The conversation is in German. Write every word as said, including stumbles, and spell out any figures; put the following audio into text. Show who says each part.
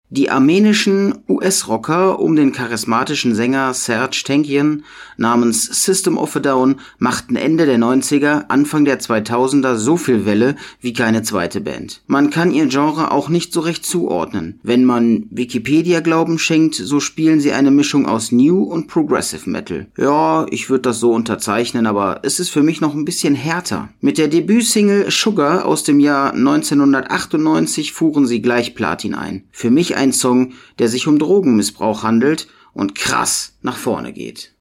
Speaker 1: Die armenischen U S-Rocker um den charismatischen Sänger Serj Tankian namens System of a Down machten Ende der neunziger, Anfang der zweitausender so viel Welle wie keine zweite Band. Man kann ihr Genre auch nicht so recht zuordnen. Wenn man Wikipedia Glauben schenkt, so spielen sie eine Mischung aus New und Progressive Metal. Ja, ich würde das so unterzeichnen, aber es ist für mich noch ein bisschen härter. Mit der Debütsingle Sugar aus dem Jahr neunzehnhundertachtundneunzig fuhren sie gleich Platin ein. Für mich ein Song, der sich um Drogenmissbrauch handelt und krass nach vorne geht.